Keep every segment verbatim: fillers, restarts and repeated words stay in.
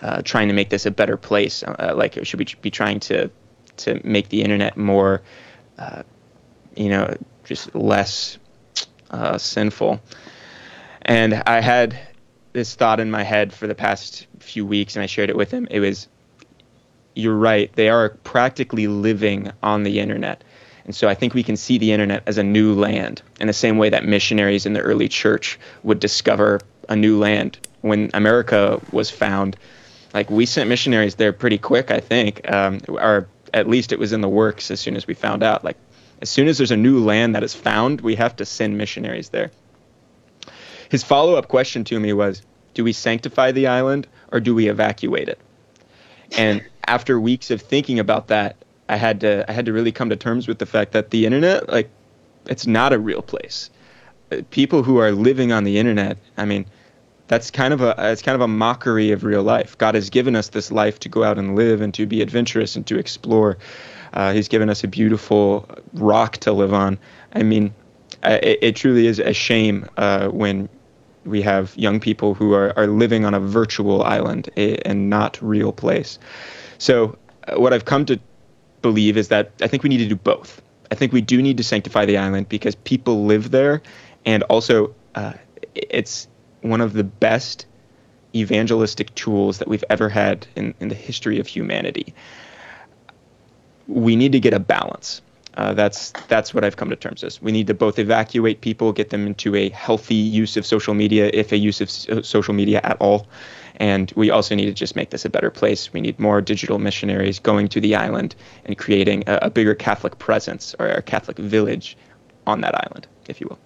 uh, trying to make this a better place? Uh, like, should we be trying to to make the internet more, uh, you know, just less uh, sinful? And I had this thought in my head for the past few weeks, and I shared it with him. It was, you're right, they are practically living on the internet. And so I think we can see the internet as a new land, in the same way that missionaries in the early church would discover a new land. When America was found, like, we sent missionaries there pretty quick, I think, um, or at least it was in the works as soon as we found out. Like, as soon as there's a new land that is found, we have to send missionaries there. His follow-up question to me was, do we sanctify the island or do we evacuate it? And after weeks of thinking about that, I had to I had to really come to terms with the fact that the internet, like, it's not a real place. People who are living on the internet, I mean, that's kind of a it's kind of a mockery of real life. God has given us this life to go out and live and to be adventurous and to explore. Uh, he's given us a beautiful rock to live on. I mean, it, it truly is a shame uh, when we have young people who are, are living on a virtual island a, and not real place. So uh, what I've come to believe is that I think we need to do both. I think we do need to sanctify the island because people live there, and also uh, it's one of the best evangelistic tools that we've ever had in, in the history of humanity. We need to get a balance. Uh, that's that's what I've come to terms with. We need to both evacuate people, get them into a healthy use of social media, if a use of so- social media at all. And we also need to just make this a better place. We need more digital missionaries going to the island and creating a, a bigger Catholic presence, or a Catholic village on that island, if you will.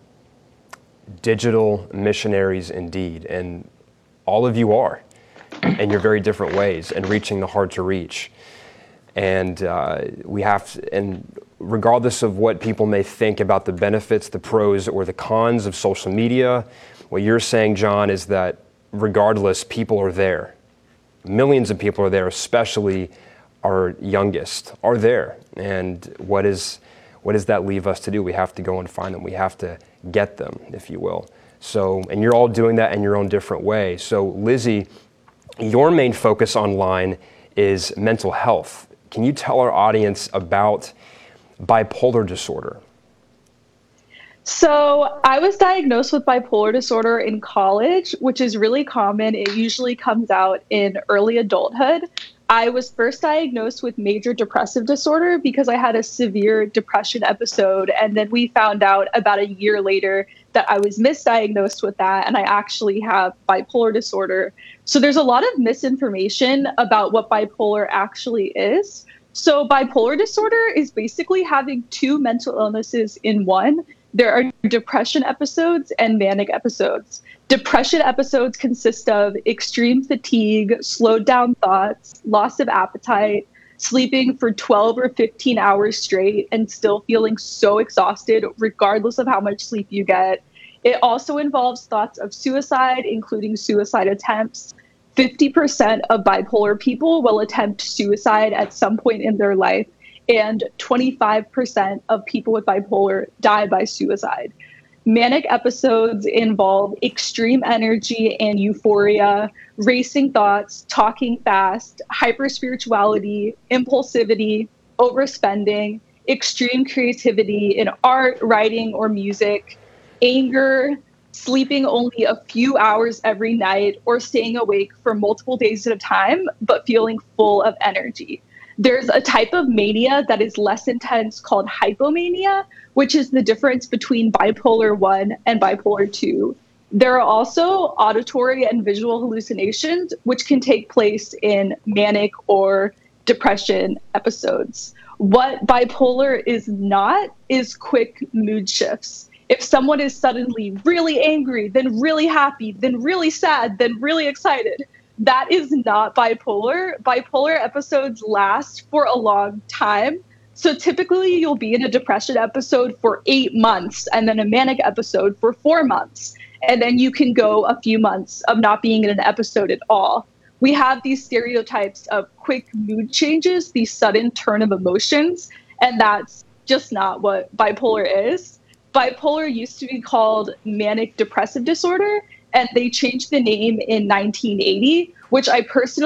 Digital missionaries indeed. And all of you are, in your very different ways, and reaching the hard to reach. And uh, we have to, and regardless of what people may think about the benefits, the pros, or the cons of social media, what you're saying, John, is that regardless, people are there. Millions of people are there, especially our youngest, are there. And what is what does that leave us to do? We have to go and find them. We have to get them, if you will. So, and you're all doing that in your own different way. So, Lizzie, your main focus online is mental health. Can you tell our audience about bipolar disorder? So I was diagnosed with bipolar disorder in college, which is really common. It usually comes out in early adulthood. I was first diagnosed with major depressive disorder because I had a severe depression episode. And then we found out about a year later that I was misdiagnosed with that, and I actually have bipolar disorder. So there's a lot of misinformation about what bipolar actually is. So bipolar disorder is basically having two mental illnesses in one. There are depression episodes and manic episodes. Depression episodes consist of extreme fatigue, slowed down thoughts, loss of appetite, sleeping for twelve or fifteen hours straight and still feeling so exhausted regardless of how much sleep you get. It also involves thoughts of suicide, including suicide attempts. fifty percent of bipolar people will attempt suicide at some point in their life, and twenty-five percent of people with bipolar die by suicide. Manic episodes involve extreme energy and euphoria, racing thoughts, talking fast, hyperspirituality, impulsivity, overspending, extreme creativity in art, writing, or music, anger, sleeping only a few hours every night, or staying awake for multiple days at a time, but feeling full of energy. There's a type of mania that is less intense called hypomania, which is the difference between bipolar one and bipolar two. There are also auditory and visual hallucinations, which can take place in manic or depression episodes. What bipolar is not is quick mood shifts. If someone is suddenly really angry, then really happy, then really sad, then really excited, that is not bipolar. Bipolar episodes last for a long time. So typically you'll be in a depression episode for eight months and then a manic episode for four months. And then you can go a few months of not being in an episode at all. We have these stereotypes of quick mood changes, these sudden turn of emotions, and that's just not what bipolar is. Bipolar used to be called manic depressive disorder, and they changed the name in nineteen eighty, which I personally